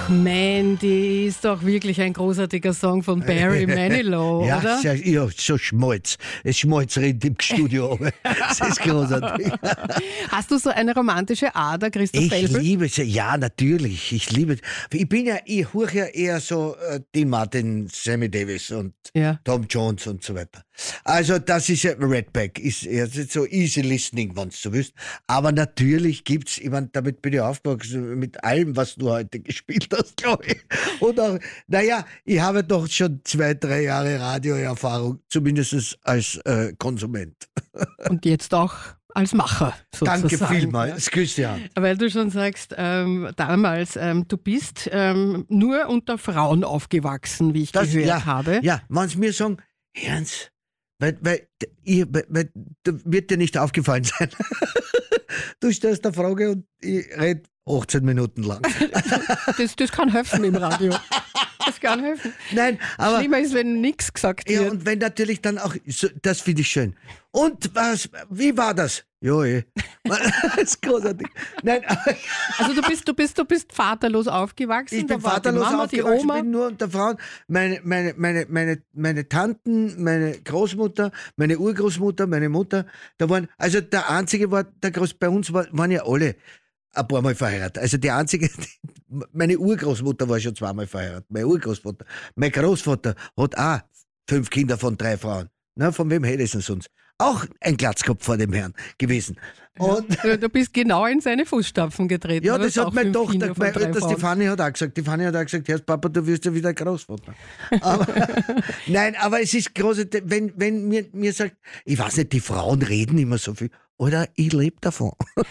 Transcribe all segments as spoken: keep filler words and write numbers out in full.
Ach, Mandy ist doch wirklich ein großartiger Song von Barry Manilow, ja, oder? Ja, ja, so Schmalz. Es Schmalz rennt im Studio. Das ist großartig. Hast du so eine romantische Ader, Christoph Ich Felbel? liebe es, ja, natürlich. Ich liebe es. Ich bin ja, ich höre ja eher so äh, Dean Martin, Sammy Davis und Ja. Tom Jones und so weiter. Also das ist ja, Redback ist eher so easy listening, wenn du so willst. Aber natürlich gibt's, ich meine, damit bin ich aufgewachsen, mit allem, was du heute gespielt hast, glaube ich. Und auch, naja, ich habe doch schon zwei, drei Jahre Radioerfahrung, zumindest als äh, Konsument. Und jetzt auch als Macher, sozusagen. Danke vielmals, Christian. Weil du schon sagst, ähm, damals, ähm, du bist ähm, nur unter Frauen aufgewachsen, wie ich Das, gehört ja, habe. Ja, wenn sie mir sagen, Ernst, weil, weil, ich, weil, weil da wird dir nicht aufgefallen sein. Du stellst eine Frage und ich rede achtzehn Minuten lang. Das, das kann helfen im Radio. Das kann helfen. Nein, aber... Schlimmer ist, wenn nichts gesagt Ja, wird. und wenn natürlich dann auch, so, das finde ich schön. Und was, wie war das? Jo, eh. Das ist großartig. Nein, aber Also du bist, du bist, du bist vaterlos aufgewachsen. ich bin da war vaterlos die Mama, aufgewachsen, die Oma. bin nur unter Frauen. Meine, meine, meine, meine, meine Tanten, meine Großmutter, meine Urgroßmutter, meine Mutter, da waren, also der einzige war, der Groß, bei uns war, waren ja alle ein paar Mal verheiratet. Also die einzige, meine Urgroßmutter war schon zweimal verheiratet, mein Urgroßvater. Mein Großvater hat auch fünf Kinder von drei Frauen. Na, von wem hätte es denn sonst? Auch ein Glatzkopf vor dem Herrn gewesen. Und Ja, du bist genau in seine Fußstapfen getreten. ja, Du das hast hat auch meine fünf Tochter, Kinder von meine drei älteste Frauen. Fanny hat auch gesagt. Die Fanny hat auch gesagt, Herr Papa, du wirst ja wieder Großvater. Aber, nein, aber es ist groß, wenn, wenn mir, mir sagt, ich weiß nicht, die Frauen reden immer so viel. Oder ich lebe davon.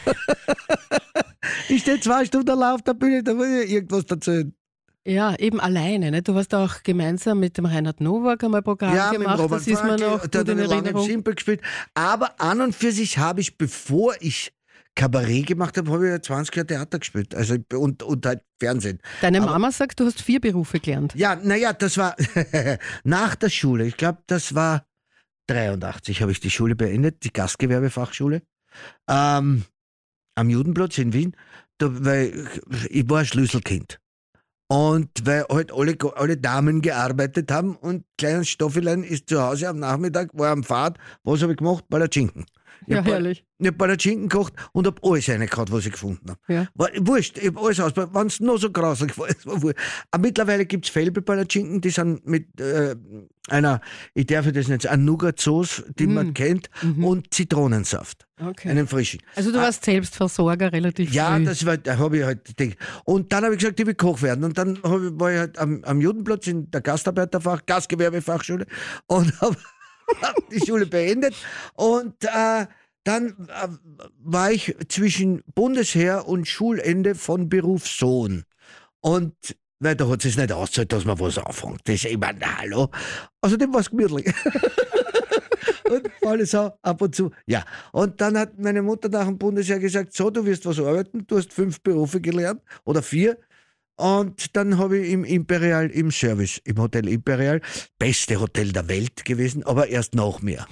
Ich stehe zwei Stunden allein auf der Bühne, da muss ich irgendwas erzählen. Ja, eben alleine. Ne? Du hast auch gemeinsam mit dem Reinhard Nowak einmal Programm Ja, mit dem gemacht. Robert Das ist mir Franke, noch der gut hat in lange im Erinnerung. Simpel gespielt. Aber an und für sich habe ich, bevor ich Kabarett gemacht habe, habe ich ja zwanzig Jahre Theater gespielt. Also, und, und halt Fernsehen. Deine Aber- Mama sagt, du hast vier Berufe gelernt. Ja, naja, das war nach der Schule. Ich glaube, das war dreiundachtzig habe ich die Schule beendet, die Gastgewerbefachschule. Ähm, am Judenplatz in Wien. Da, weil ich war ein Schlüsselkind. Und weil halt alle, alle Damen gearbeitet haben und kleines Stoffelein ist zu Hause am Nachmittag, war am Pfad. Was habe ich gemacht? Palatschinken. Ich Ja, hab Pal- herrlich. Ich habe Palatschinken gekocht und habe alles reingehauen, was ich gefunden habe. Ja. War wurscht, ich habe alles ausprobiert, wenn es nur so grausig war. Es war wurscht. Aber mittlerweile gibt es Felbe-Palatschinken, die sind mit äh, einer, ich darf das nicht sagen, Nougat-Sauce, die Mm. man kennt, Mhm. und Zitronensaft, Okay. einen frischen. Also du Ah, warst Selbstversorger relativ ja, früh. das war, da habe ich halt gedacht. Und dann habe ich gesagt, ich will Koch werden. Und dann hab ich, war ich halt am, am Judenplatz in der Gastarbeiterfach, Gastgewerbefachschule und habe hab die Schule beendet. Und äh, dann äh, war ich zwischen Bundesheer und Schulende von Beruf Sohn. Und weil da hat es nicht ausgezahlt, dass man was anfängt. Das ist immer, na, hallo. Außerdem war es gemütlich. Und alles so ab und zu. Ja. Und dann hat meine Mutter nach dem Bundesheer gesagt, so, du wirst was arbeiten, du hast fünf Berufe gelernt oder vier. Und dann habe ich im Imperial, im Service, im Hotel Imperial, beste Hotel der Welt gewesen, aber erst noch mehr.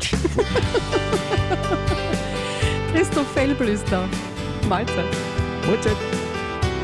Christoph Felbel ist da. Mahlzeit. Mahlzeit.